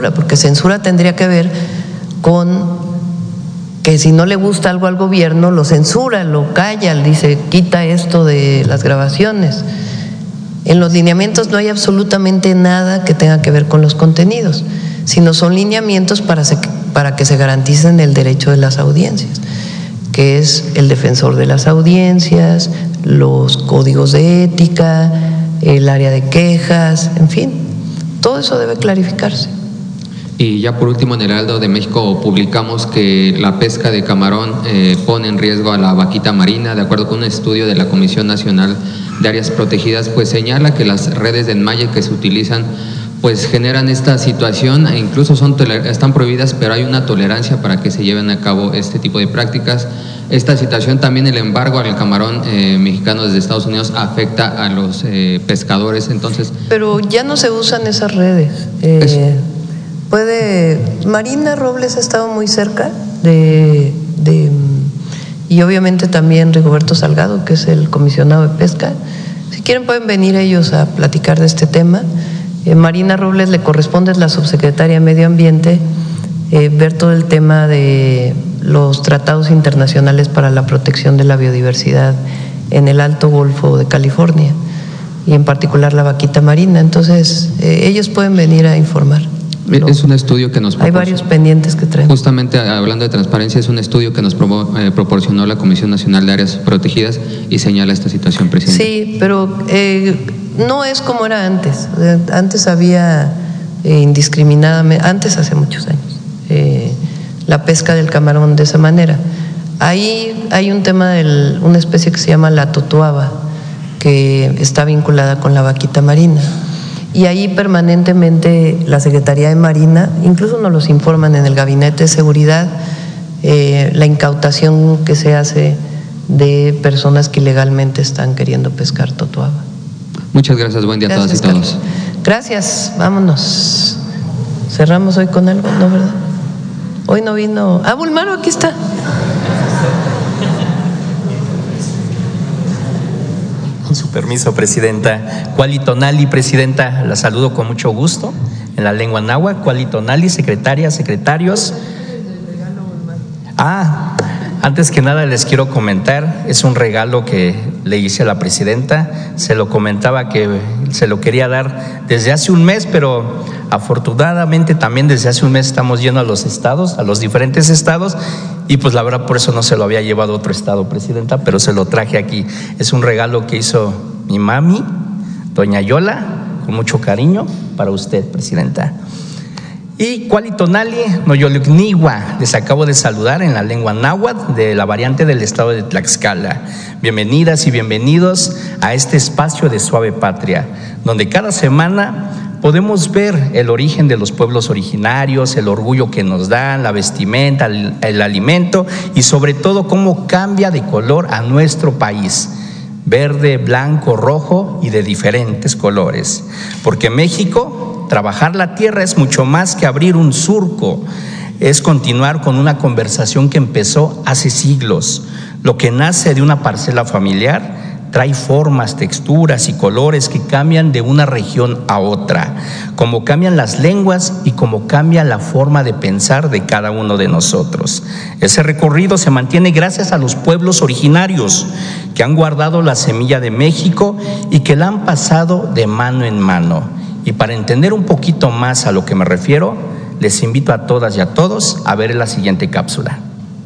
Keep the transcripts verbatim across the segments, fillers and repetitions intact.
censura, porque censura tendría que ver con que si no le gusta algo al gobierno, lo censura, lo calla, dice, quita esto de las grabaciones. En los lineamientos no hay absolutamente nada que tenga que ver con los contenidos, sino son lineamientos para, se, para que se garanticen el derecho de las audiencias, que es el defensor de las audiencias, los códigos de ética, el área de quejas, en fin, todo eso debe clarificarse. Y ya por último, en el Heraldo de México publicamos que la pesca de camarón eh, pone en riesgo a la vaquita marina. De acuerdo con un estudio de la Comisión Nacional de Áreas Protegidas, pues señala que las redes de enmalle que se utilizan pues generan esta situación e incluso son están prohibidas, pero hay una tolerancia para que se lleven a cabo este tipo de prácticas. Esta situación, también el embargo al camarón eh, mexicano desde Estados Unidos afecta a los eh, pescadores, entonces… Pero ya no se usan esas redes. Eh, puede… Marina Robles ha estado muy cerca de, de… y obviamente también Rigoberto Salgado, que es el comisionado de pesca. Si quieren pueden venir ellos a platicar de este tema. Eh, Marina Robles le corresponde, es la subsecretaria de Medio Ambiente, eh, ver todo el tema de los tratados internacionales para la protección de la biodiversidad en el Alto Golfo de California y en particular la vaquita marina. Entonces, eh, ellos pueden venir a informar. Lo, es un estudio que nos… Hay varios pendientes que traemos. Justamente hablando de transparencia, es un estudio que nos pro, eh, proporcionó la Comisión Nacional de Áreas Protegidas y señala esta situación, presidente. Sí, pero eh, no es como era antes. Antes había eh, indiscriminadamente, antes hace muchos años, eh, la pesca del camarón de esa manera. Ahí hay un tema de una especie que se llama la totoaba, que está vinculada con la vaquita marina. Y ahí permanentemente la Secretaría de Marina, incluso nos los informan en el Gabinete de Seguridad, eh, la incautación que se hace de personas que ilegalmente están queriendo pescar totoaba. Muchas gracias, buen día a todas y todos. Gracias, vámonos. Cerramos hoy con algo, ¿no, verdad? Hoy no vino… Ah, Bulmaro, aquí está. Con su permiso, presidenta. Cualitonali, presidenta, la saludo con mucho gusto en la lengua náhuatl. Cualitonali, secretaria, secretarios. Ah, antes que nada les quiero comentar, es un regalo que le hice a la presidenta. Se lo comentaba que se lo quería dar desde hace un mes, pero afortunadamente también desde hace un mes estamos yendo a los estados, a los diferentes estados, y pues la verdad por eso no se lo había llevado a otro estado, presidenta, pero se lo traje aquí. Es un regalo que hizo mi mami, doña Yola, con mucho cariño para usted, presidenta. Y Cualitonali, Noyolugniwa, les acabo de saludar en la lengua náhuatl de la variante del estado de Tlaxcala. Bienvenidas y bienvenidos a este espacio de Suave Patria, donde cada semana podemos ver el origen de los pueblos originarios, el orgullo que nos dan, la vestimenta, el, el alimento y sobre todo cómo cambia de color a nuestro país. Verde, blanco, rojo y de diferentes colores. Porque México, trabajar la tierra es mucho más que abrir un surco, es continuar con una conversación que empezó hace siglos. Lo que nace de una parcela familiar trae formas, texturas y colores que cambian de una región a otra, como cambian las lenguas y como cambia la forma de pensar de cada uno de nosotros. Ese recorrido se mantiene gracias a los pueblos originarios que han guardado la semilla de México y que la han pasado de mano en mano. Y para entender un poquito más a lo que me refiero, les invito a todas y a todos a ver la siguiente cápsula.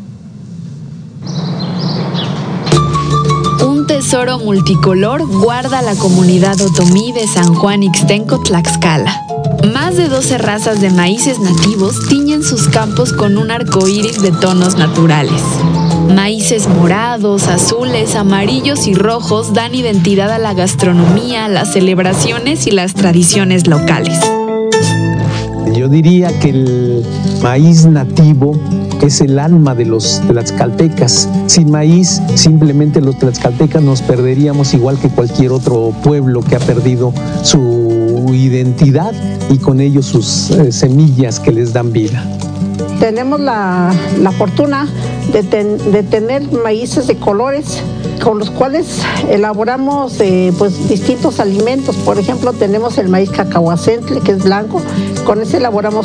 Tesoro multicolor guarda la comunidad otomí de San Juan Ixtenco, Tlaxcala. Más de doce razas de maíces nativos tiñen sus campos con un arco iris de tonos naturales. Maíces morados, azules, amarillos y rojos dan identidad a la gastronomía, las celebraciones y las tradiciones locales. Yo diría que el maíz nativo es el alma de los tlaxcaltecas. Sin maíz, simplemente los tlaxcaltecas nos perderíamos igual que cualquier otro pueblo que ha perdido su identidad y con ello sus eh, semillas que les dan vida. Tenemos la, la fortuna de, ten, de tener maíces de colores con los cuales elaboramos eh, pues, distintos alimentos. Por ejemplo, tenemos el maíz cacahuacentle, que es blanco. Con ese elaboramos una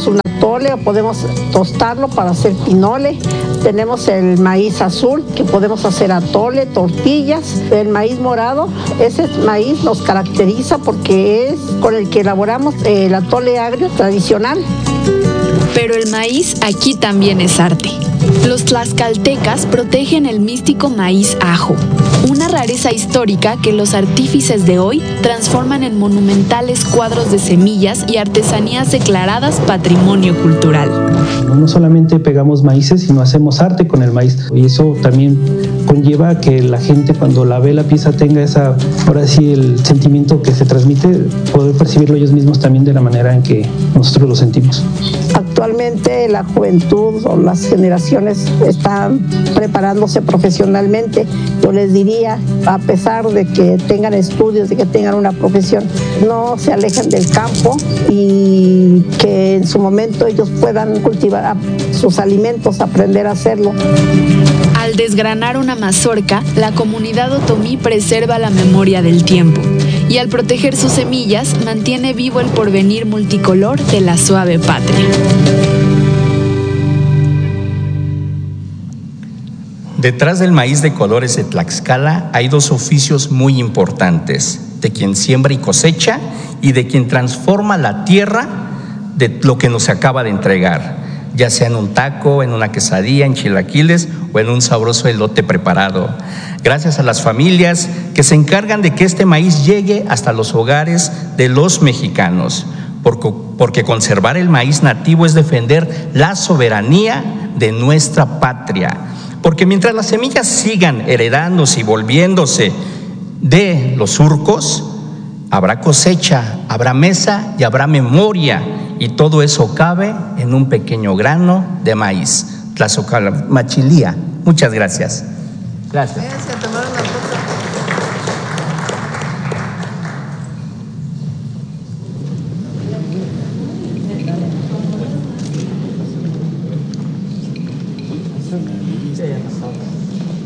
atole o podemos tostarlo para hacer pinole. Tenemos el maíz azul, que podemos hacer atole, tortillas. El maíz morado, ese maíz nos caracteriza porque es con el que elaboramos el atole agrio tradicional. Pero el maíz aquí también es arte. Los tlaxcaltecas protegen el místico maíz ajo, una rareza histórica que los artífices de hoy transforman en monumentales cuadros de semillas y artesanías declaradas patrimonio cultural. No solamente pegamos maíces, sino hacemos arte con el maíz. Y eso también conlleva que la gente, cuando la ve la pieza, tenga esa, ahora sí, el sentimiento que se transmite, poder percibirlo ellos mismos también de la manera en que nosotros lo sentimos. Actualmente la juventud o las generaciones están preparándose profesionalmente. Yo les diría, a pesar de que tengan estudios, de que tengan una profesión, no se alejen del campo y que en su momento ellos puedan cultivar sus alimentos, aprender a hacerlo. Al desgranar una mazorca, la comunidad otomí preserva la memoria del tiempo y al proteger sus semillas mantiene vivo el porvenir multicolor de la suave patria. Detrás del maíz de colores de Tlaxcala hay dos oficios muy importantes: de quien siembra y cosecha y de quien transforma la tierra de lo que nos acaba de entregar, ya sea en un taco, en una quesadilla, en chilaquiles o en un sabroso elote preparado. Gracias a las familias que se encargan de que este maíz llegue hasta los hogares de los mexicanos, porque, porque conservar el maíz nativo es defender la soberanía de nuestra patria. Porque mientras las semillas sigan heredándose y volviéndose de los surcos, habrá cosecha, habrá mesa y habrá memoria, y todo eso cabe en un pequeño grano de maíz. Tlaxcala Machilía. Muchas gracias. Gracias. Gracias.